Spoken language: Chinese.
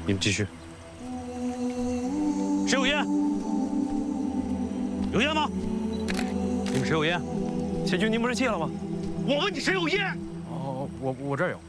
你们继续。谁有烟？有烟吗？你们谁有烟？ 千军，您不是戒了吗？ 我问你谁有烟？ 哦，我这儿有。